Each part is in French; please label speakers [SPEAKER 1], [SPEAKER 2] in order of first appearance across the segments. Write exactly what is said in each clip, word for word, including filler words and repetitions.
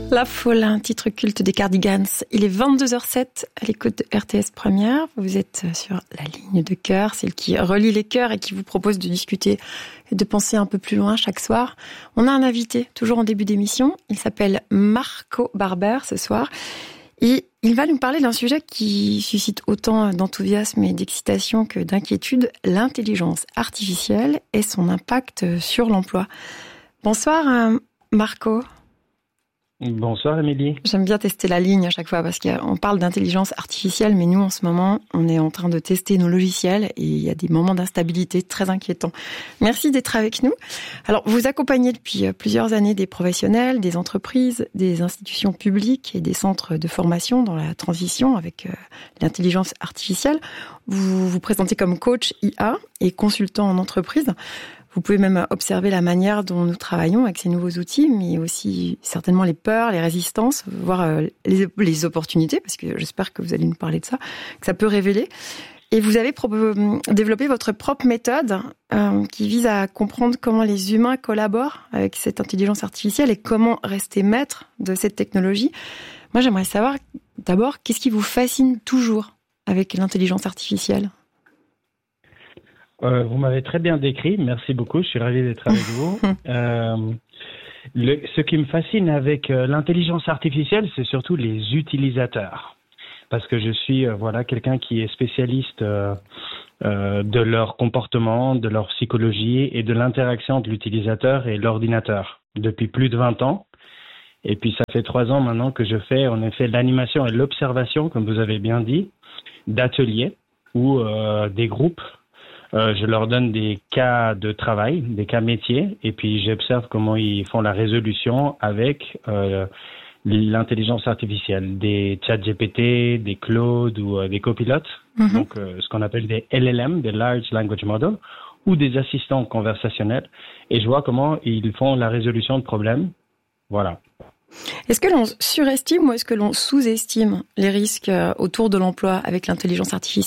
[SPEAKER 1] La Folle, un titre culte des Cardigans. Il est vingt-deux heures sept à l'écoute de R T S Première. Vous êtes sur la ligne de cœur, celle qui relie les cœurs et qui vous propose de discuter et de penser un peu plus loin chaque soir. On a un invité, toujours en début d'émission. Il s'appelle Marco Barber ce soir. Et il va nous parler d'un sujet qui suscite autant d'enthousiasme et d'excitation que d'inquiétude, l'intelligence artificielle et son impact sur l'emploi. Bonsoir Marco.
[SPEAKER 2] Bonsoir Émilie.
[SPEAKER 1] J'aime bien tester la ligne à chaque fois parce qu'on parle d'intelligence artificielle, mais nous en ce moment, on est en train de tester nos logiciels et il y a des moments d'instabilité très inquiétants. Merci d'être avec nous. Alors, vous accompagnez depuis plusieurs années des professionnels, des entreprises, des institutions publiques et des centres de formation dans la transition avec l'intelligence artificielle. Vous vous présentez comme coach I A et consultant en entreprise. Vous pouvez même observer la manière dont nous travaillons avec ces nouveaux outils, mais aussi certainement les peurs, les résistances, voire les, les opportunités, parce que j'espère que vous allez nous parler de ça, que ça peut révéler. Et vous avez pro- développé votre propre méthode euh, qui vise à comprendre comment les humains collaborent avec cette intelligence artificielle et comment rester maître de cette technologie. Moi, j'aimerais savoir d'abord, qu'est-ce qui vous fascine toujours avec l'intelligence artificielle ?
[SPEAKER 2] Euh, vous m'avez très bien décrit, merci beaucoup, je suis ravi d'être avec vous. Euh, le, ce qui me fascine avec euh, l'intelligence artificielle, c'est surtout les utilisateurs. Parce que je suis euh, voilà quelqu'un qui est spécialiste euh, euh, de leur comportement, de leur psychologie et de l'interaction entre l'utilisateur et l'ordinateur depuis plus de vingt ans. Et puis ça fait trois ans maintenant que je fais en effet l'animation et l'observation, comme vous avez bien dit, d'ateliers ou euh, des groupes. Euh, je leur donne des cas de travail, des cas métiers, et puis j'observe comment ils font la résolution avec euh, l'intelligence artificielle, des chat G P T, des Claude ou euh, des copilotes, mm-hmm. donc euh, ce qu'on appelle des L L M, des Large Language Model, ou des assistants conversationnels, et je vois comment ils font la résolution de problèmes. Voilà.
[SPEAKER 1] Est-ce que l'on surestime ou est-ce que l'on sous-estime les risques autour de l'emploi avec l'intelligence artificielle ?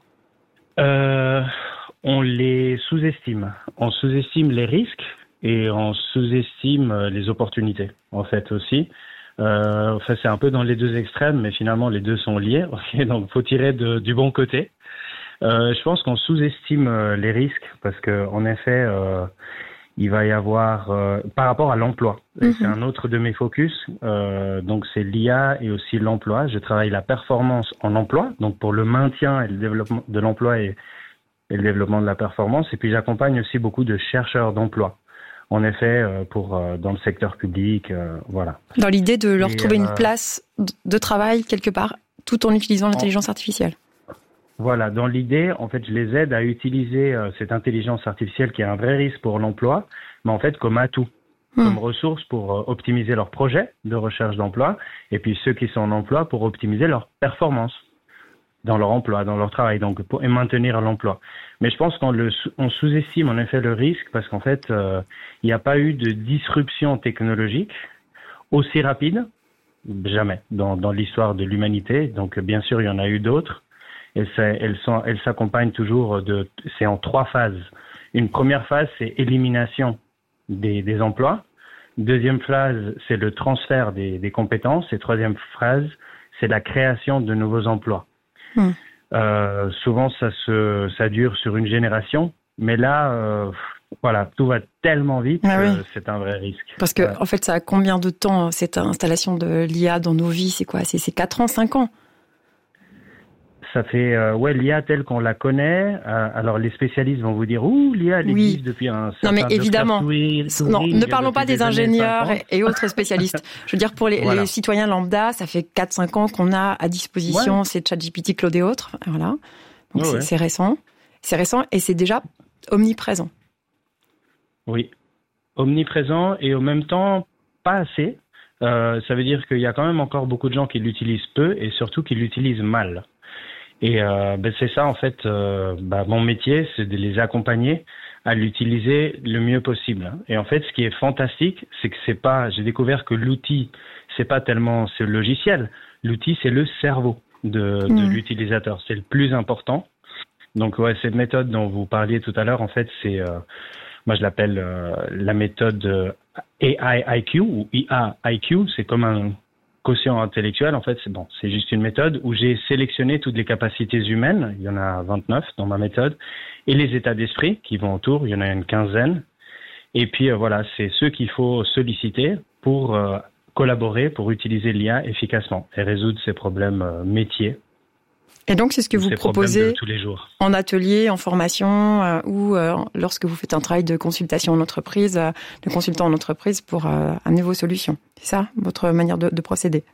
[SPEAKER 2] Euh, on les sous-estime. On sous-estime les risques et on sous-estime les opportunités, en fait, aussi. Euh, enfin, c'est un peu dans les deux extrêmes, mais finalement, les deux sont liés. Okay, donc, faut tirer de, du bon côté. Euh, je pense qu'on sous-estime les risques parce que, en effet, euh, il va y avoir, euh, par rapport à l'emploi, et mm-hmm. c'est un autre de mes focus, euh, donc c'est l'I A et aussi l'emploi. Je travaille la performance en emploi, donc pour le maintien et le développement de l'emploi et, et le développement de la performance. Et puis j'accompagne aussi beaucoup de chercheurs d'emploi, en effet, euh, pour euh, dans le secteur public, euh, voilà.
[SPEAKER 1] Dans l'idée de leur
[SPEAKER 2] et,
[SPEAKER 1] trouver
[SPEAKER 2] euh,
[SPEAKER 1] une place de travail quelque part, tout en utilisant l'intelligence en... artificielle.
[SPEAKER 2] Voilà, dans l'idée, en fait, je les aide à utiliser euh, cette intelligence artificielle qui est un vrai risque pour l'emploi, mais en fait comme atout, mmh. comme ressource pour euh, optimiser leur projet de recherche d'emploi, et puis ceux qui sont en emploi pour optimiser leur performance dans leur emploi, dans leur travail, donc pour et maintenir l'emploi. Mais je pense qu'on le on sous-estime en effet le risque parce qu'en fait, euh, il n'y a pas eu de disruption technologique aussi rapide, jamais dans dans l'histoire de l'humanité. Donc bien sûr, il y en a eu d'autres. Et elles sont, elles s'accompagnent toujours de, c'est en trois phases. Une première phase, c'est élimination des, des emplois. Deuxième phase, c'est le transfert des, des compétences. Et troisième phase, c'est la création de nouveaux emplois. Mmh. Euh, souvent, ça se, ça dure sur une génération. Mais là, euh, voilà, tout va tellement vite ah que oui. c'est un vrai risque.
[SPEAKER 1] Parce que,
[SPEAKER 2] ouais.
[SPEAKER 1] en fait, ça a combien de temps, cette installation de l'I A dans nos vies? C'est quoi? C'est, c'est quatre ans, cinq ans?
[SPEAKER 2] Ça fait, euh, ouais, l'I A telle qu'on la connaît. Euh, alors, les spécialistes vont vous dire, ouh, l'I A, elle
[SPEAKER 1] oui.
[SPEAKER 2] existe depuis un certain
[SPEAKER 1] Non, mais évidemment.
[SPEAKER 2] Turing,
[SPEAKER 1] non, ne parlons pas des, des ingénieurs et autres spécialistes. Je veux dire, pour les, voilà. les citoyens lambda, ça fait quatre cinq ans qu'on a à disposition ouais. ces ChatGPT, Claude et autres. Voilà. Donc, oh, c'est, ouais. c'est récent. C'est récent et c'est déjà omniprésent.
[SPEAKER 2] Oui. Omniprésent et en même temps, pas assez. Euh, ça veut dire qu'il y a quand même encore beaucoup de gens qui l'utilisent peu et surtout qui l'utilisent mal. Et euh, ben c'est ça en fait, euh, bah, mon métier, c'est de les accompagner à l'utiliser le mieux possible. Et en fait, ce qui est fantastique, c'est que c'est pas, j'ai découvert que l'outil, c'est pas tellement ce logiciel. L'outil, c'est le cerveau de, mmh. de l'utilisateur. C'est le plus important. Donc ouais, cette méthode dont vous parliez tout à l'heure, en fait, c'est euh, moi je l'appelle euh, la méthode A I I Q ou I A I Q, c'est comme un quotient intellectuel, en fait, c'est bon, c'est juste une méthode où j'ai sélectionné toutes les capacités humaines, il y en a vingt-neuf dans ma méthode, et les états d'esprit qui vont autour, il y en a une quinzaine. Et puis euh, voilà, c'est ceux qu'il faut solliciter pour euh, collaborer, pour utiliser l'I A efficacement et résoudre ces problèmes euh, métiers.
[SPEAKER 1] Et donc, c'est ce que vous proposez
[SPEAKER 2] tous les jours.
[SPEAKER 1] En atelier, en formation, euh, ou euh, lorsque vous faites un travail de consultation en entreprise, euh, de consultant en entreprise pour euh, amener vos solutions. C'est ça, votre manière de, de procéder?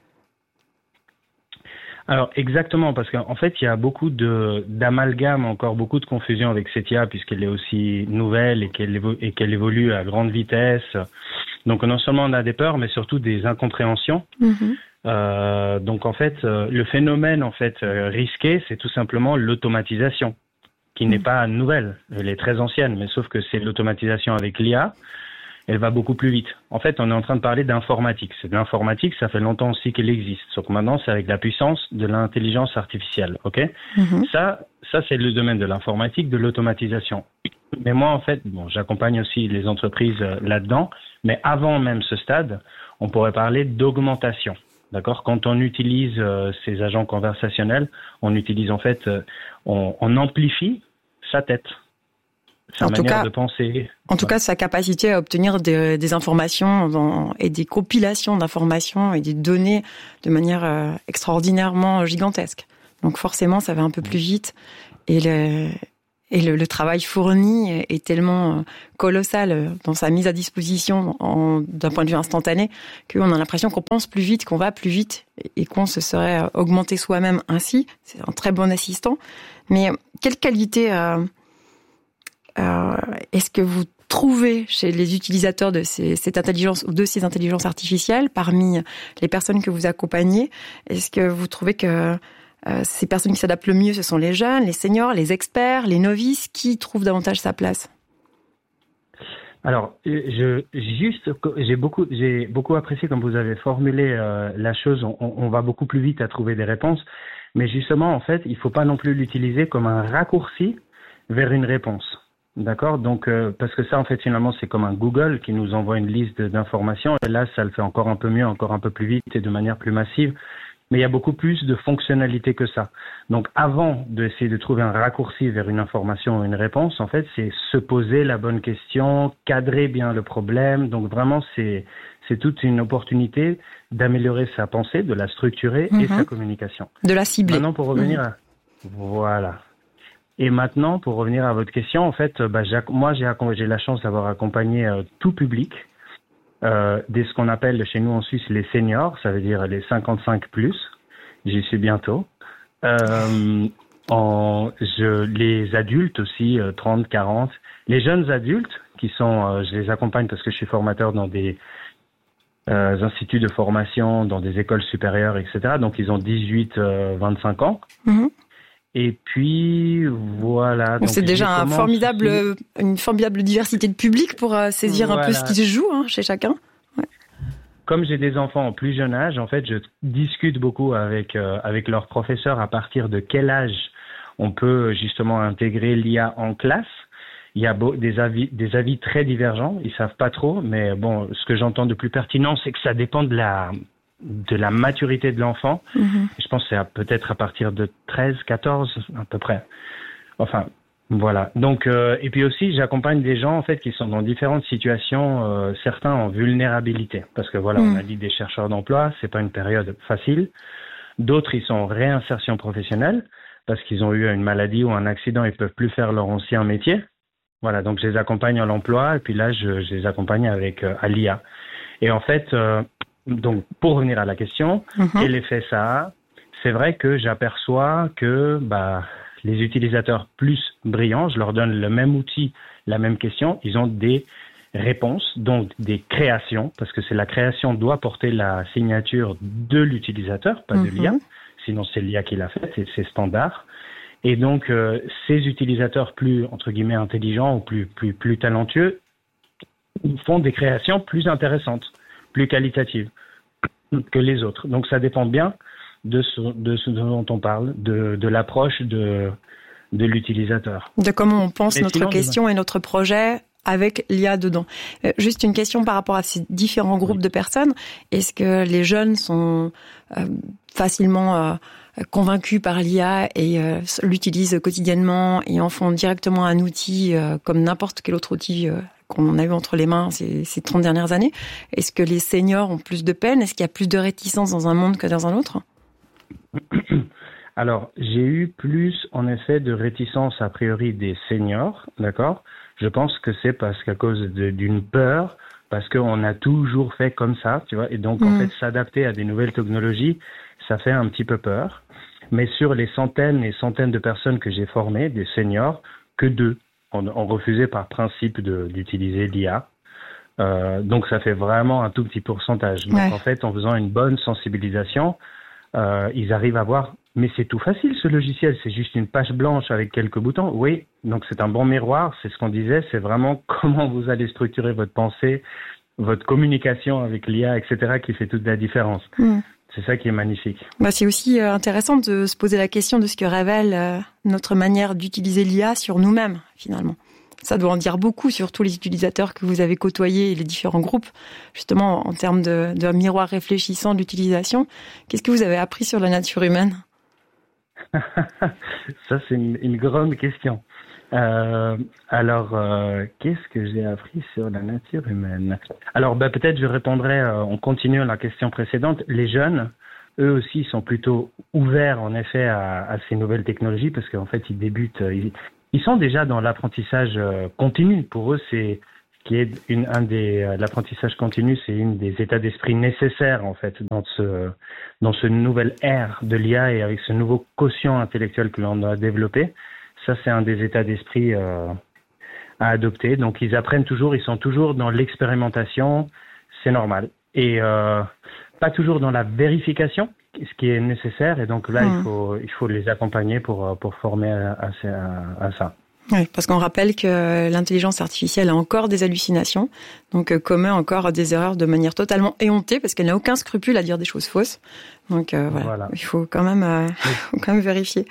[SPEAKER 2] Alors, exactement, parce qu'en fait, il y a beaucoup de, d'amalgame, encore beaucoup de confusion avec cette I A, puisqu'elle est aussi nouvelle et qu'elle évolue, et qu'elle évolue à grande vitesse. Donc, non seulement on a des peurs, mais surtout des incompréhensions. Mm-hmm. Euh, donc en fait, euh, le phénomène en fait euh, risqué, c'est tout simplement l'automatisation, qui n'est pas nouvelle, elle est très ancienne, mais sauf que c'est l'automatisation avec l'I A, elle va beaucoup plus vite. En fait, on est en train de parler d'informatique. C'est de l'informatique, ça fait longtemps aussi qu'elle existe. Sauf que maintenant, c'est avec la puissance de l'intelligence artificielle, ok ? Mm-hmm. Ça, ça c'est le domaine de l'informatique, de l'automatisation. Mais moi, en fait, bon, j'accompagne aussi les entreprises euh, là-dedans, mais avant même ce stade, on pourrait parler d'augmentation. D'accord. Quand on utilise euh, ces agents conversationnels, on utilise en fait, euh, on, on amplifie sa tête, sa
[SPEAKER 1] en
[SPEAKER 2] manière
[SPEAKER 1] tout cas,
[SPEAKER 2] de penser.
[SPEAKER 1] En tout ouais. cas, sa capacité à obtenir des, des informations dans, et des compilations d'informations et des données de manière euh, extraordinairement gigantesque. Donc forcément, ça va un peu plus vite et le Et le, le travail fourni est, est tellement colossal dans sa mise à disposition en, d'un point de vue instantané qu'on a l'impression qu'on pense plus vite, qu'on va plus vite et qu'on se serait augmenté soi-même ainsi. C'est un très bon assistant. Mais quelle qualité euh, euh, est-ce que vous trouvez chez les utilisateurs de ces, cette intelligence ou de ces intelligences artificielles parmi les personnes que vous accompagnez? Est-ce que vous trouvez que Euh, ces personnes qui s'adaptent le mieux, ce sont les jeunes, les seniors, les experts, les novices, qui trouvent davantage sa place?
[SPEAKER 2] Alors, je, juste, j'ai beaucoup, j'ai beaucoup apprécié comme vous avez formulé euh, la chose. On, on va beaucoup plus vite à trouver des réponses, mais justement, en fait, il faut pas non plus l'utiliser comme un raccourci vers une réponse. D'accord? Donc, euh, parce que ça, en fait, finalement, c'est comme un Google qui nous envoie une liste d'informations, et là, ça le fait encore un peu mieux, encore un peu plus vite et de manière plus massive. Mais il y a beaucoup plus de fonctionnalités que ça. Donc, avant d'essayer de trouver un raccourci vers une information ou une réponse, en fait, c'est se poser la bonne question, cadrer bien le problème. Donc, vraiment, c'est, c'est toute une opportunité d'améliorer sa pensée, de la structurer mmh. et sa communication.
[SPEAKER 1] De la cibler.
[SPEAKER 2] Maintenant, pour revenir mmh. à... Voilà. Et maintenant, pour revenir à votre question, en fait, bah, j'ai, moi, j'ai, j'ai la chance d'avoir accompagné euh, tout public. Euh, dès ce qu'on appelle chez nous en Suisse les seniors, ça veut dire les cinquante-cinq plus, j'y suis bientôt. Euh, en, je, les adultes aussi, euh, trente, quarante. Les jeunes adultes, qui sont, euh, je les accompagne parce que je suis formateur dans des euh, instituts de formation, dans des écoles supérieures, et cetera. Donc ils ont dix-huit, vingt-cinq ans. Mm-hmm. Et puis voilà.
[SPEAKER 1] Donc, c'est déjà un formidable, une formidable diversité de public pour euh, saisir voilà. un peu ce qui se joue hein, chez chacun. Ouais.
[SPEAKER 2] Comme j'ai des enfants en plus jeune âge, en fait, je discute beaucoup avec euh, avec leurs professeurs à partir de quel âge on peut justement intégrer l'I A en classe. Il y a beau, des avis des avis très divergents. Ils savent pas trop, mais bon, ce que j'entends de plus pertinent, c'est que ça dépend de la de la maturité de l'enfant. Mmh. Je pense que c'est à, peut-être à partir de treize, quatorze à peu près. Enfin, voilà. Donc, euh, et puis aussi, j'accompagne des gens en fait qui sont dans différentes situations, euh, certains en vulnérabilité, parce que voilà, mmh. on a dit des chercheurs d'emploi, c'est pas une période facile. D'autres, ils sont en réinsertion professionnelle parce qu'ils ont eu une maladie ou un accident, ils peuvent plus faire leur ancien métier. Voilà, donc je les accompagne à l'emploi et puis là, je, je les accompagne avec euh, à l'I A. Et en fait. Euh, Donc, pour revenir à la question, mm-hmm. quel effet ça a? C'est vrai que j'aperçois que bah, les utilisateurs plus brillants, je leur donne le même outil, la même question, ils ont des réponses, donc des créations, parce que c'est la création doit porter la signature de l'utilisateur, pas mm-hmm. de l'I A, sinon c'est l'I A qui l'a fait, c'est, c'est standard. Et donc, euh, ces utilisateurs plus, entre guillemets, intelligents ou plus, plus, plus talentueux font des créations plus intéressantes, plus qualitatives que les autres. Donc ça dépend bien de ce, de ce dont on parle, de, de l'approche de, de l'utilisateur.
[SPEAKER 1] De comment on pense Mais notre question de... et notre projet avec l'I A dedans. Euh, juste une question par rapport à ces différents groupes oui. de personnes. Est-ce que les jeunes sont euh, facilement euh, convaincus par l'I A et euh, l'utilisent quotidiennement et en font directement un outil euh, comme n'importe quel autre outil euh, qu'on a eu entre les mains ces, ces trente dernières années? Est-ce que les seniors ont plus de peine? Est-ce qu'il y a plus de réticence dans un monde que dans un autre?
[SPEAKER 2] Alors, j'ai eu plus, en effet, de réticence a priori des seniors, d'accord? Je pense que c'est parce qu'à cause de, d'une peur, parce qu'on a toujours fait comme ça, tu vois, et donc, mmh. en fait, s'adapter à des nouvelles technologies, ça fait un petit peu peur. Mais sur les centaines et centaines de personnes que j'ai formées, des seniors, que deux ont, ont refusé par principe de, d'utiliser l'I A. Euh, donc, ça fait vraiment un tout petit pourcentage. Donc, ouais. en fait, en faisant une bonne sensibilisation, euh, ils arrivent à voir... Mais c'est tout facile, ce logiciel. C'est juste une page blanche avec quelques boutons. Oui, donc c'est un bon miroir. C'est ce qu'on disait. C'est vraiment comment vous allez structurer votre pensée, votre communication avec l'I A, et cetera, qui fait toute la différence. Mmh. C'est ça qui est magnifique.
[SPEAKER 1] Bah, c'est aussi euh, intéressant de se poser la question de ce que révèle euh, notre manière d'utiliser l'I A sur nous-mêmes, finalement. Ça doit en dire beaucoup sur tous les utilisateurs que vous avez côtoyés et les différents groupes, justement en termes de, de miroir réfléchissant de l'utilisation. Qu'est-ce que vous avez appris sur la nature humaine ?
[SPEAKER 2] Ça, c'est une, une grande question. Euh, alors, euh, qu'est-ce que j'ai appris sur la nature humaine? Alors, bah, peut-être je répondrai, euh, on continue la question précédente. Les jeunes, eux aussi, sont plutôt ouverts, en effet, à, à ces nouvelles technologies parce qu'en fait, ils débutent, ils, ils sont déjà dans l'apprentissage euh, continu. Pour eux, c'est qui est une, un des euh, l'apprentissage continu, c'est une des états d'esprit nécessaires en fait dans ce dans ce nouvel ère de l'I A et avec ce nouveau quotient intellectuel que l'on a développé. Ça, c'est un des états d'esprit euh, à adopter. Donc, ils apprennent toujours, ils sont toujours dans l'expérimentation, c'est normal. Et euh, pas toujours dans la vérification, ce qui est nécessaire. Et donc là, mmh. il faut il faut les accompagner pour pour former à, à, à ça.
[SPEAKER 1] Oui, parce qu'on rappelle que l'intelligence artificielle a encore des hallucinations, donc euh, commet encore des erreurs de manière totalement éhontée, parce qu'elle n'a aucun scrupule à dire des choses fausses. Donc euh, voilà. voilà, il faut quand même, euh, oui. faut quand même vérifier.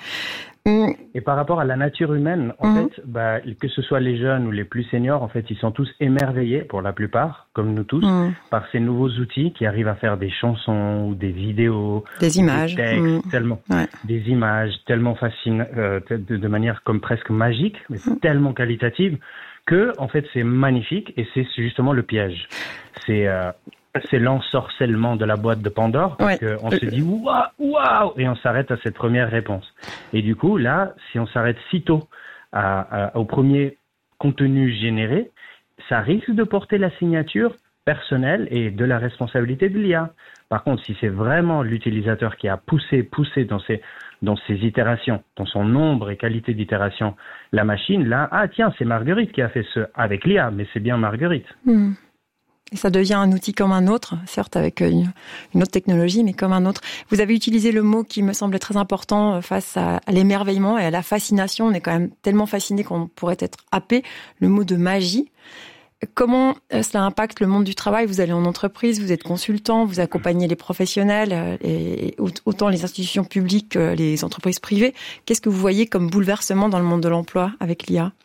[SPEAKER 2] Et par rapport à la nature humaine, en mmh. fait, bah, que ce soit les jeunes ou les plus seniors, en fait, ils sont tous émerveillés, pour la plupart, comme nous tous, mmh. par ces nouveaux outils qui arrivent à faire des chansons ou des vidéos,
[SPEAKER 1] des images,
[SPEAKER 2] des textes, mmh. tellement,
[SPEAKER 1] ouais.
[SPEAKER 2] des images tellement fascinantes, euh, de, de manière comme presque magique, mais mmh. tellement qualitative que, en fait, c'est magnifique et c'est justement le piège. C'est euh, c'est l'ensorcellement de la boîte de Pandore parce ouais. qu'on se dit waouh, waouh, et on s'arrête à cette première réponse. Et du coup, là, si on s'arrête si tôt à, à, au premier contenu généré, ça risque de porter la signature personnelle et de la responsabilité de l'I A. Par contre, si c'est vraiment l'utilisateur qui a poussé, poussé dans ses, dans ses itérations, dans son nombre et qualité d'itération, la machine, là, ah tiens, c'est Marguerite qui a fait ce avec l'I A, mais c'est bien Marguerite.
[SPEAKER 1] Mmh. Et ça devient un outil comme un autre, certes avec une, une autre technologie, mais comme un autre. Vous avez utilisé le mot qui me semblait très important face à, à l'émerveillement et à la fascination. On est quand même tellement fasciné qu'on pourrait être happé. Le mot de magie. Comment cela impacte le monde du travail? Vous allez en entreprise, vous êtes consultant, vous accompagnez les professionnels, et autant les institutions publiques que les entreprises privées. Qu'est-ce que vous voyez comme bouleversement dans le monde de l'emploi avec l'I A?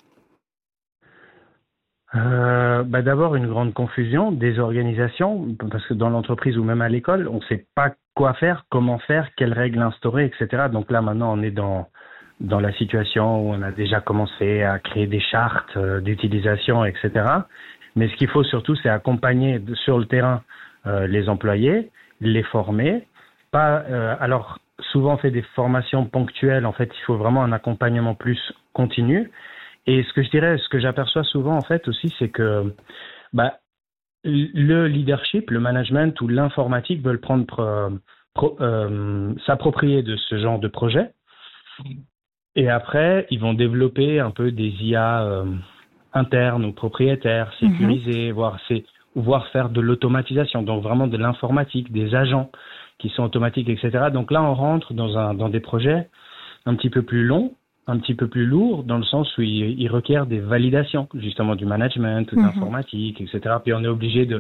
[SPEAKER 2] Euh, bah d'abord une grande confusion des organisations, parce que dans l'entreprise ou même à l'école, on ne sait pas quoi faire, comment faire, quelles règles instaurer, et cetera. Donc là maintenant on est dans dans la situation où on a déjà commencé à créer des chartes euh, d'utilisation, et cetera. Mais ce qu'il faut surtout, c'est accompagner de, sur le terrain euh, les employés, les former. Pas euh, alors souvent on fait des formations ponctuelles. En fait, il faut vraiment un accompagnement plus continu. Et ce que je dirais, ce que j'aperçois souvent en fait aussi, c'est que bah, le leadership, le management ou l'informatique veulent prendre euh, pro, euh, s'approprier de ce genre de projet. Et après, ils vont développer un peu des I A euh, internes ou propriétaires, sécurisés, mm-hmm. voire, c'est, voire faire de l'automatisation, donc vraiment de l'informatique, des agents qui sont automatiques, et cetera. Donc là, on rentre dans, un, dans des projets un petit peu plus longs, un petit peu plus lourd dans le sens où il, il requiert des validations, justement du management, mm-hmm. d'informatique, et cetera. Puis on est obligé de,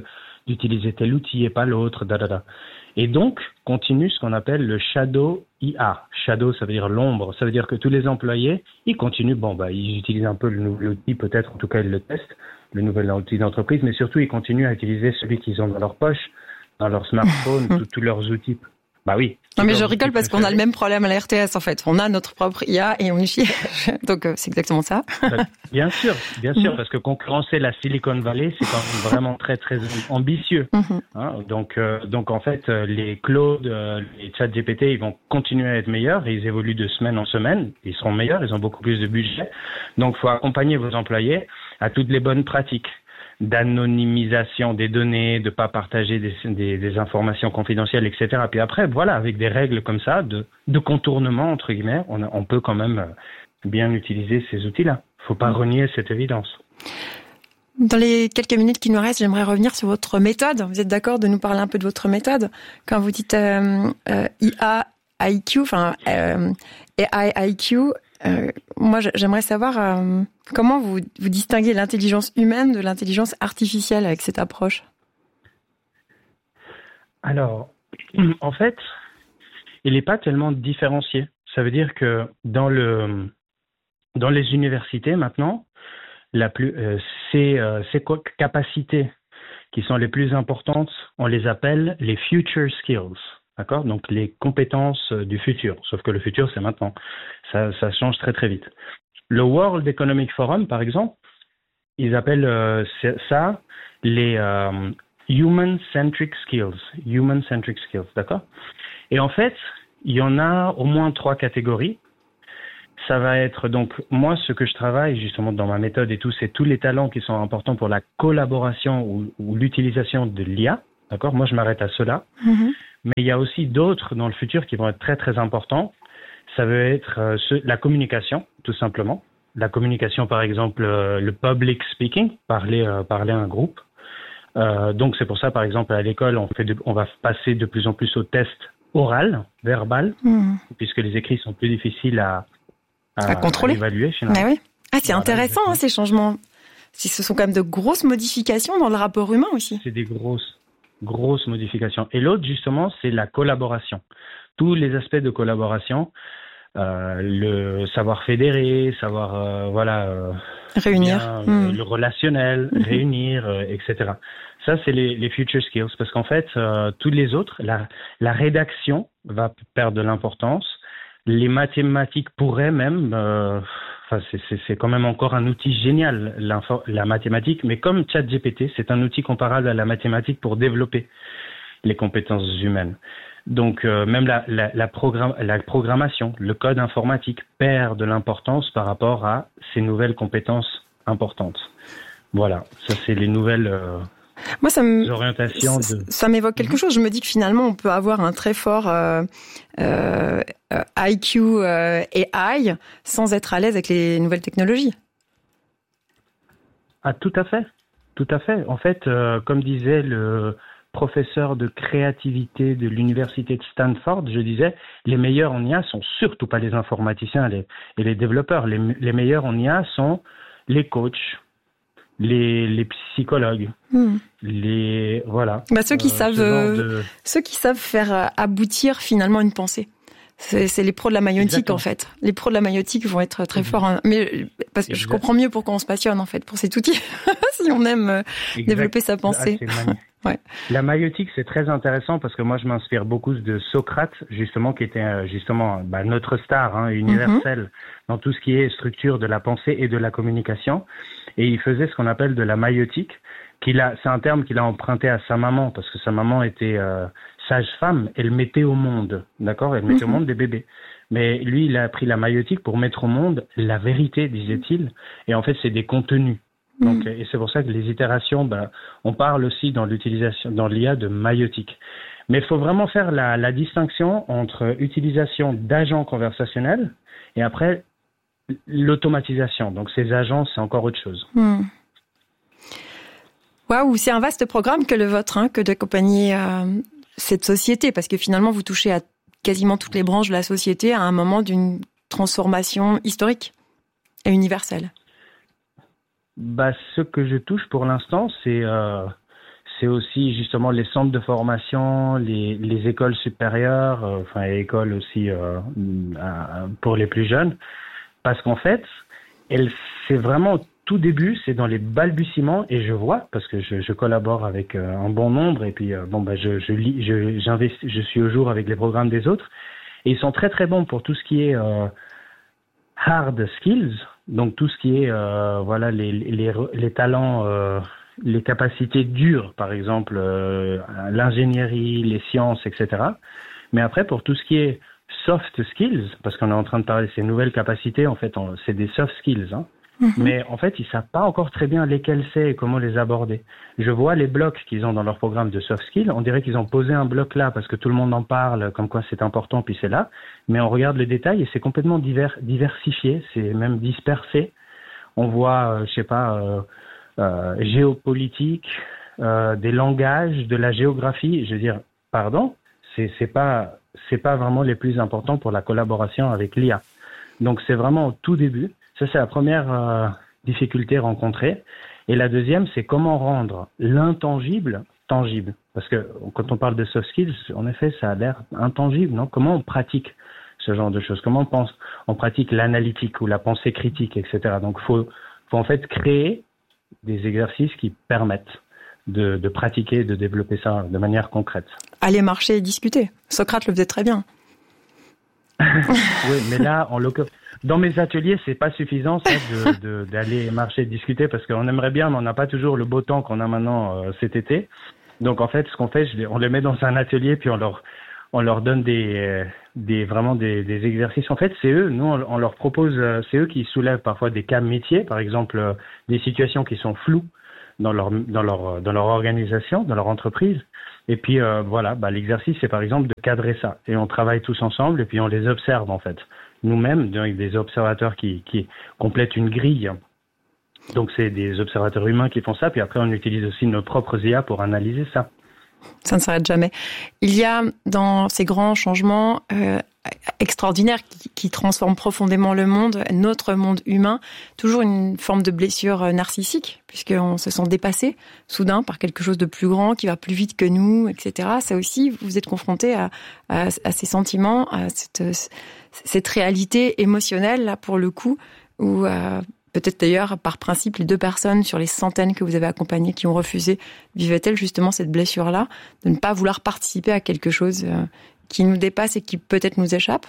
[SPEAKER 2] d'utiliser tel outil et pas l'autre, da, da, da. Et donc, continue ce qu'on appelle le shadow I A. Shadow, ça veut dire l'ombre. Ça veut dire que tous les employés, ils continuent, bon, bah, ils utilisent un peu le nouvel outil, peut-être, en tout cas, ils le testent, le nouvel outil d'entreprise, mais surtout, ils continuent à utiliser celui qu'ils ont dans leur poche, dans leur smartphone, tous leurs outils. Bah oui.
[SPEAKER 1] Non, mais je rigole parce qu'on a le même problème à la R T S, en fait. On a notre propre I A et on utilise. Donc, euh, c'est exactement ça.
[SPEAKER 2] Bah, bien sûr, bien sûr, parce que concurrencer la Silicon Valley, c'est quand même vraiment très, très ambitieux. Mm-hmm. Hein, donc, euh, donc, en fait, les Claude, euh, les ChatGPT, ils vont continuer à être meilleurs et ils évoluent de semaine en semaine. Ils seront meilleurs, ils ont beaucoup plus de budget. Donc, il faut accompagner vos employés à toutes les bonnes pratiques d'anonymisation des données, de pas partager des, des, des informations confidentielles, et cetera. Puis après, voilà, avec des règles comme ça, de, de contournement, entre guillemets, on, on peut quand même bien utiliser ces outils-là. Faut pas renier cette évidence.
[SPEAKER 1] Dans les quelques minutes qui nous restent, j'aimerais revenir sur votre méthode. Vous êtes d'accord de nous parler un peu de votre méthode? Quand vous dites euh, euh, I A I Q, enfin euh, A I I Q, euh, moi j'aimerais savoir euh, comment vous, vous distinguez l'intelligence humaine de l'intelligence artificielle avec cette approche?
[SPEAKER 2] Alors, en fait, il n'est pas tellement différencié. Ça veut dire que dans le dans les universités maintenant, la plus euh, ces euh, ces capacités qui sont les plus importantes, on les appelle les future skills. D'accord? Donc, les compétences du futur. Sauf que le futur, c'est maintenant. Ça, ça change très, très vite. Le World Economic Forum, par exemple, ils appellent euh, ça les euh, Human-Centric Skills. Human-Centric Skills, d'accord? Et en fait, il y en a au moins trois catégories. Ça va être, donc, moi, ce que je travaille, justement, dans ma méthode et tout, c'est tous les talents qui sont importants pour la collaboration ou, ou l'utilisation de l'I A. D'accord? Moi, je m'arrête à cela. Mm-hmm. Mais il y a aussi d'autres dans le futur qui vont être très, très importants. Ça veut être euh, ce, la communication, tout simplement. La communication, par exemple, euh, le public speaking, parler, euh, parler à un groupe. Euh, donc, c'est pour ça, par exemple, à l'école, on, fait de, on va passer de plus en plus au test oral, verbal, mmh. puisque les écrits sont plus difficiles à, à,
[SPEAKER 1] à contrôler,
[SPEAKER 2] à évaluer.
[SPEAKER 1] Mais oui. Ah, c'est voilà, intéressant, hein, ces changements. Ce sont quand même de grosses modifications dans le rapport humain aussi.
[SPEAKER 2] C'est des grosses. Grosse modification. Et l'autre, justement, c'est la collaboration. Tous les aspects de collaboration, euh, le savoir fédérer, savoir, euh, voilà, euh,
[SPEAKER 1] réunir,
[SPEAKER 2] bien,
[SPEAKER 1] mmh.
[SPEAKER 2] le relationnel, mmh. réunir, euh, et cetera. Ça, c'est les, les future skills, parce qu'en fait, euh, tous les autres, la, la rédaction va perdre de l'importance. Les mathématiques pourraient même, euh, enfin, c'est, c'est, c'est quand même encore un outil génial, la mathématique, mais comme ChatGPT, c'est un outil comparable à la mathématique pour développer les compétences humaines. Donc, euh, même la, la, la, programme, la programmation, le code informatique perd de l'importance par rapport à ces nouvelles compétences importantes. Voilà, ça c'est les nouvelles... Euh,
[SPEAKER 1] Moi, ça me,
[SPEAKER 2] orientations de...
[SPEAKER 1] ça m'évoque quelque chose. Je me dis que finalement, on peut avoir un très fort euh, euh, I Q euh, et A I sans être à l'aise avec les nouvelles technologies.
[SPEAKER 2] Ah, tout à fait, tout à fait. En fait, euh, comme disait le professeur de créativité de l'université de Stanford, je disais, les meilleurs en I A sont surtout pas les informaticiens les, et les développeurs. Les, les meilleurs en I A sont les coachs, les, les psychologues, mmh. les voilà.
[SPEAKER 1] Bah ceux qui euh, savent, de... ceux qui savent faire aboutir finalement une pensée. C'est, c'est les pros de la maïotique Exactement. En fait. Les pros de la maïotique vont être très mmh. forts. Hein. Mais parce que exact. Je comprends mieux pourquoi on se passionne en fait pour cet outil. Si on aime exact. Développer sa pensée.
[SPEAKER 2] Ah, ouais. La maïotique c'est très intéressant parce que moi je m'inspire beaucoup de Socrate justement qui était justement bah, notre star hein, universelle mmh. dans tout ce qui est structure de la pensée et de la communication. Et il faisait ce qu'on appelle de la maïotique. Qu'il a, c'est un terme qu'il a emprunté à sa maman parce que sa maman était euh, sage-femme. Elle mettait au monde, d'accord ? Elle mettait mmh. au monde des bébés. Mais lui, il a appris la maïotique pour mettre au monde la vérité, disait-il. Et en fait, c'est des contenus. Mmh. Donc, et c'est pour ça que les itérations, ben, on parle aussi dans l'utilisation, dans l'I A de maïotique. Mais il faut vraiment faire la, la distinction entre utilisation d'agents conversationnels et après l'automatisation. Donc, ces agents, c'est encore autre chose.
[SPEAKER 1] Mmh. Waouh, c'est un vaste programme que le vôtre, hein, que d'accompagner euh, cette société, parce que finalement, vous touchez à quasiment toutes les branches de la société à un moment d'une transformation historique et universelle.
[SPEAKER 2] Bah, ce que je touche pour l'instant, c'est euh, c'est aussi justement les centres de formation, les, les écoles supérieures, euh, enfin et écoles aussi euh, pour les plus jeunes, parce qu'en fait, elle, c'est vraiment au tout début, c'est dans les balbutiements, et je vois, parce que je, je collabore avec euh, un bon nombre, et puis euh, bon bah je, je lis, je, j'investis, je suis au jour avec les programmes des autres, et ils sont très très bons pour tout ce qui est euh, hard skills, donc tout ce qui est euh, voilà les, les, les talents, euh, les capacités dures, par exemple euh, l'ingénierie, les sciences, et cetera. Mais après pour tout ce qui est soft skills, parce qu'on est en train de parler de ces nouvelles capacités, en fait on, c'est des soft skills, hein. Mmh. Mais en fait, ils savent pas encore très bien lesquels c'est et comment les aborder. Je vois les blocs qu'ils ont dans leur programme de soft skills. On dirait qu'ils ont posé un bloc là parce que tout le monde en parle, comme quoi c'est important, puis c'est là. Mais on regarde le détail et c'est complètement divers, diversifié, c'est même dispersé. On voit, euh, je sais pas, euh, euh, géopolitique, euh, des langages, de la géographie. Je veux dire, pardon, c'est, c'est pas, c'est pas vraiment les plus importants pour la collaboration avec l'I A. Donc c'est vraiment au tout début. Ça, c'est la première euh, difficulté rencontrée. Et la deuxième, c'est comment rendre l'intangible tangible. Parce que quand on parle de soft skills, en effet, ça a l'air intangible, non? Comment on pratique ce genre de choses? Comment on pense, on pratique l'analytique ou la pensée critique, et cetera. Donc, faut, faut en fait créer des exercices qui permettent de, de pratiquer, de développer ça de manière concrète.
[SPEAKER 1] Aller marcher et discuter. Socrate le faisait très bien.
[SPEAKER 2] Oui, mais là, en l'occurrence, dans mes ateliers, c'est pas suffisant ça, de, de, d'aller marcher et discuter parce qu'on aimerait bien, mais on n'a pas toujours le beau temps qu'on a maintenant euh, cet été. Donc en fait, ce qu'on fait, je les, on les met dans un atelier puis on leur on leur donne des euh, des vraiment des, des exercices. En fait, c'est eux, nous on, on leur propose, euh, c'est eux qui soulèvent parfois des cas métiers, par exemple euh, des situations qui sont floues dans leur dans leur dans leur organisation, dans leur entreprise. Et puis euh, voilà, bah, l'exercice c'est par exemple de cadrer ça. Et on travaille tous ensemble et puis on les observe en fait. Nous-mêmes, avec des observateurs qui, qui complètent une grille. Donc c'est des observateurs humains qui font ça. Puis après on utilise aussi nos propres I A pour analyser ça.
[SPEAKER 1] Ça ne s'arrête jamais. Il y a dans ces grands changements euh, extraordinaires qui, qui transforment profondément le monde, notre monde humain, toujours une forme de blessure narcissique, puisqu'on se sent dépassé soudain par quelque chose de plus grand, qui va plus vite que nous, et cetera. Ça aussi, vous êtes confronté à, à, à ces sentiments, à cette, cette réalité émotionnelle, là, pour le coup, où... Euh, peut-être d'ailleurs, par principe, les deux personnes sur les centaines que vous avez accompagnées qui ont refusé, vivaient-elles justement cette blessure-là, de ne pas vouloir participer à quelque chose qui nous dépasse et qui peut-être nous échappe?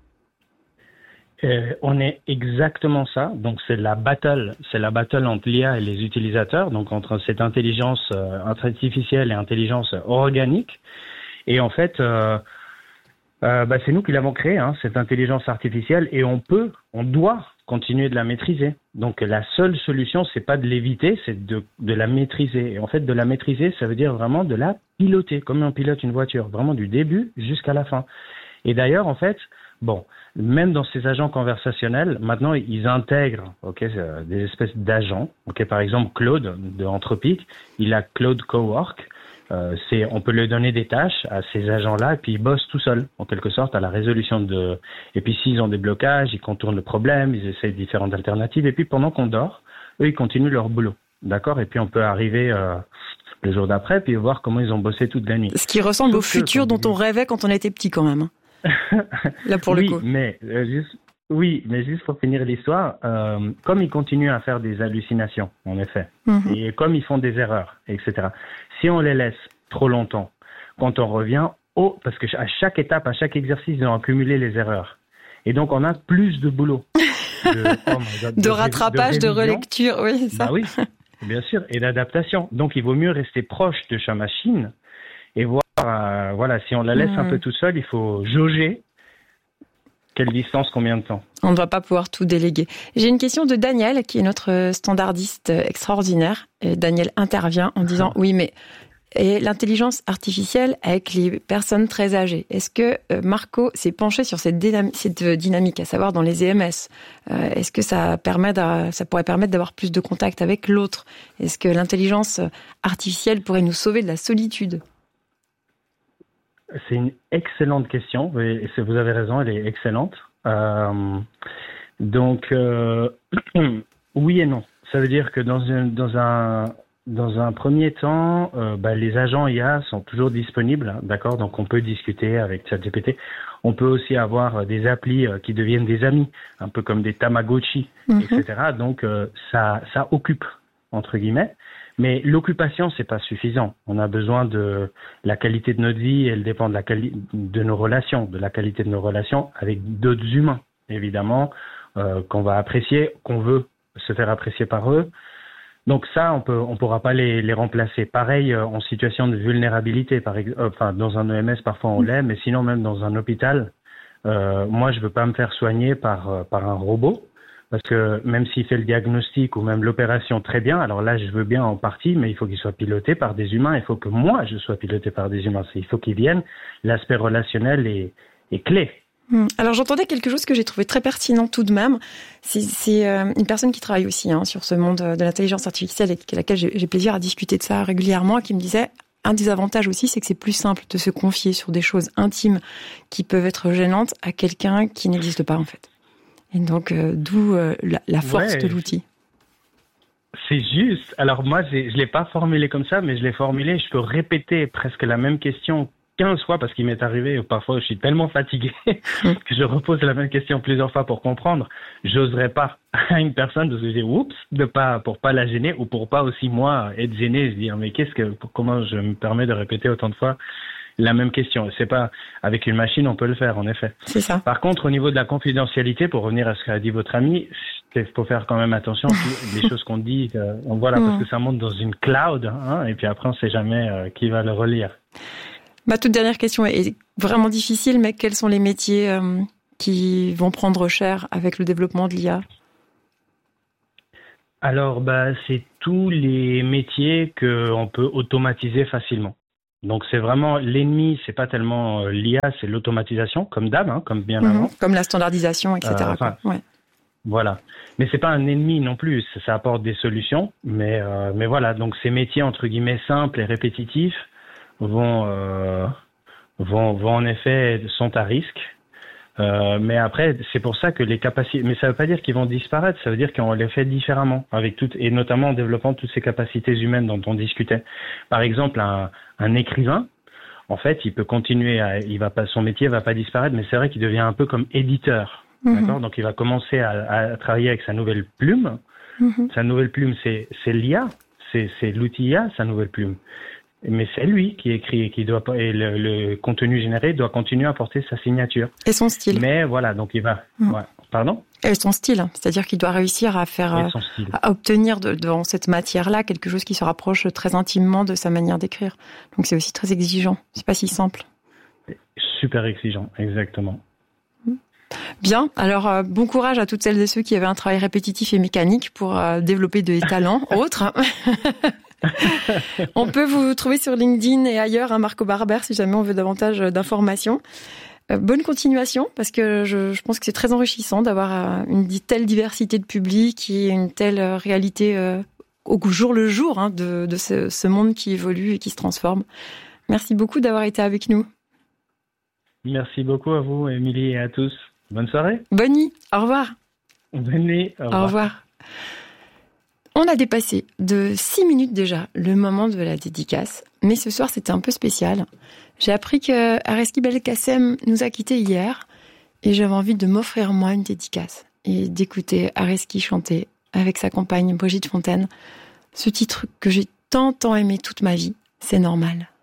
[SPEAKER 2] euh, On est exactement ça. Donc c'est la battle, c'est la battle entre l'I A et les utilisateurs, donc entre cette intelligence euh, artificielle et intelligence organique. Et en fait, euh, euh, bah, c'est nous qui l'avons créée, hein, cette intelligence artificielle, et on peut, on doit continuer de la maîtriser. Donc la seule solution, c'est pas de l'éviter, c'est de, de la maîtriser. Et en fait, de la maîtriser, ça veut dire vraiment de la piloter, comme on pilote une voiture, vraiment du début jusqu'à la fin. Et d'ailleurs, en fait, bon, même dans ces agents conversationnels, maintenant, ils intègrent, ok, des espèces d'agents. Ok, par exemple, Claude de Anthropic, il a Claude Cowork. Euh, c'est, on peut lui donner des tâches à ces agents-là et puis ils bossent tout seuls, en quelque sorte, à la résolution de... Et puis s'ils ont des blocages, ils contournent le problème, ils essayent différentes alternatives. Et puis pendant qu'on dort, eux, ils continuent leur boulot. D'accord? Et puis on peut arriver euh, le jour d'après puis voir comment ils ont bossé toute la nuit.
[SPEAKER 1] Ce qui ressemble Sauf au futur dont on rêvait quand on était petit quand même. Là pour le
[SPEAKER 2] oui,
[SPEAKER 1] coup.
[SPEAKER 2] Mais, euh, juste, oui, mais juste pour finir l'histoire, euh, comme ils continuent à faire des hallucinations, en effet, mm-hmm. et comme ils font des erreurs, et cetera, si on les laisse trop longtemps, quand on revient, oh, parce que à chaque étape, à chaque exercice, ils ont accumulé les erreurs. Et donc, on a plus de boulot.
[SPEAKER 1] De, oh God, de, de rattrapage, de, de relecture, oui, c'est ça.
[SPEAKER 2] Bah oui, bien sûr, et d'adaptation. Donc, il vaut mieux rester proche de sa machine et voir, euh, voilà, si on la laisse mmh. un peu tout seul, il faut jauger. Quelle distance, combien de temps?
[SPEAKER 1] On ne va pas pouvoir tout déléguer. J'ai une question de Daniel, qui est notre standardiste extraordinaire. Et Daniel intervient en disant, ah. oui, mais et l'intelligence artificielle avec les personnes très âgées. Est-ce que Marco s'est penché sur cette, dynam- cette dynamique, à savoir dans les E M S? euh, Est-ce que ça, permet de, ça pourrait permettre d'avoir plus de contact avec l'autre? Est-ce que l'intelligence artificielle pourrait nous sauver de la solitude?
[SPEAKER 2] C'est une excellente question. Vous avez raison, elle est excellente. Euh, donc, euh, oui et non. Ça veut dire que dans, une, dans, un, dans un premier temps, euh, bah, les agents I A sont toujours disponibles, hein, d'accord? Donc on peut discuter avec ChatGPT. On peut aussi avoir des applis euh, qui deviennent des amis, un peu comme des Tamagotchi, mm-hmm. et cetera. Donc euh, ça, ça occupe entre guillemets. Mais l'occupation, c'est pas suffisant. On a besoin de la qualité de notre vie. Elle dépend de la qualité de nos relations, de la qualité de nos relations avec d'autres humains, évidemment, euh, qu'on va apprécier, qu'on veut se faire apprécier par eux. Donc ça, on peut, on pourra pas les, les remplacer. Pareil euh, en situation de vulnérabilité, par exemple, euh, enfin dans un E M S parfois on l'est, mais sinon même dans un hôpital, euh, moi je veux pas me faire soigner par euh, par un robot. Parce que même s'il fait le diagnostic ou même l'opération très bien, alors là, je veux bien en partie, mais il faut qu'il soit piloté par des humains. Il faut que moi, je sois piloté par des humains. Il faut qu'ils viennent. L'aspect relationnel est, est clé.
[SPEAKER 1] Alors, j'entendais quelque chose que j'ai trouvé très pertinent tout de même. C'est, c'est euh, une personne qui travaille aussi hein, sur ce monde de l'intelligence artificielle et avec laquelle j'ai, j'ai plaisir à discuter de ça régulièrement, et qui me disait... Un des avantages aussi, c'est que c'est plus simple de se confier sur des choses intimes qui peuvent être gênantes à quelqu'un qui n'existe pas, en fait. Et donc, euh, d'où euh, la, la force ouais, de l'outil.
[SPEAKER 2] C'est juste. Alors moi, j'ai, je l'ai pas formulé comme ça, mais je l'ai formulé. Je peux répéter presque la même question quinze fois parce qu'il m'est arrivé. Parfois, je suis tellement fatigué que je repose la même question plusieurs fois pour comprendre. J'oserais pas à une personne parce que je dis oups, de pas pour pas la gêner ou pour pas aussi moi être gêné. Je dis mais qu'est-ce que comment je me permets de répéter autant de fois la même question. C'est pas avec une machine, on peut le faire, en effet.
[SPEAKER 1] C'est ça.
[SPEAKER 2] Par contre, au niveau de la confidentialité, pour revenir à ce qu'a dit votre ami, il faut faire quand même attention. Les choses qu'on dit, euh, voilà, mmh. parce que ça monte dans une cloud, hein, et puis après, on sait jamais euh, qui va le relire.
[SPEAKER 1] Ma toute dernière question est vraiment difficile, mais quels sont les métiers euh, qui vont prendre cher avec le développement de l'I A ?
[SPEAKER 2] Alors, bah, c'est tous les métiers qu'on peut automatiser facilement. Donc c'est vraiment l'ennemi, c'est pas tellement euh, l'I A, c'est l'automatisation, comme d'hab, hein, comme bien mmh, avant.
[SPEAKER 1] Comme la standardisation, et cetera. Euh,
[SPEAKER 2] ouais. Voilà. Mais c'est pas un ennemi non plus, ça, ça apporte des solutions. Mais euh, mais voilà, donc ces métiers entre guillemets simples et répétitifs vont euh, vont vont en effet sont à risque. Euh, mais après, c'est pour ça que les capacités, mais ça veut pas dire qu'ils vont disparaître, ça veut dire qu'on les fait différemment, avec toutes, et notamment en développant toutes ces capacités humaines dont on discutait. Par exemple, un, un écrivain, en fait, il peut continuer à, il va pas, son métier va pas disparaître, mais c'est vrai qu'il devient un peu comme éditeur, mmh. d'accord? Donc, il va commencer à, à travailler avec sa nouvelle plume. Mmh. Sa nouvelle plume, c'est, c'est l'I A, c'est, c'est l'outil I A, sa nouvelle plume. Mais c'est lui qui écrit et qui doit et le, le contenu généré doit continuer à porter sa signature.
[SPEAKER 1] Et son style.
[SPEAKER 2] Mais voilà, donc il va. Mmh. Ouais. Pardon ?
[SPEAKER 1] Et son style, c'est-à-dire qu'il doit réussir à faire, euh, à obtenir de, dans cette matière-là quelque chose qui se rapproche très intimement de sa manière d'écrire. Donc c'est aussi très exigeant. C'est pas si simple.
[SPEAKER 2] Super exigeant, exactement.
[SPEAKER 1] Bien. Alors euh, bon courage à toutes celles et ceux qui avaient un travail répétitif et mécanique pour euh, développer des talents autres. On peut vous trouver sur LinkedIn et ailleurs, hein, Marco Barber, si jamais on veut davantage d'informations. Euh, bonne continuation, parce que je, je pense que c'est très enrichissant d'avoir euh, une telle diversité de public et une telle euh, réalité euh, au jour le jour hein, de, de ce, ce monde qui évolue et qui se transforme. Merci beaucoup d'avoir été avec nous.
[SPEAKER 2] Merci beaucoup à vous, Émilie, et à tous. Bonne soirée.
[SPEAKER 1] Bonne nuit. Au revoir.
[SPEAKER 2] Bonne nuit. Au revoir.
[SPEAKER 1] Au revoir. On a dépassé de six minutes déjà le moment de la dédicace, mais ce soir c'était un peu spécial. J'ai appris que Areski Belkacem nous a quittés hier et j'avais envie de m'offrir moi une dédicace et d'écouter Areski chanter avec sa compagne Brigitte Fontaine ce titre que j'ai tant tant aimé toute ma vie, c'est normal.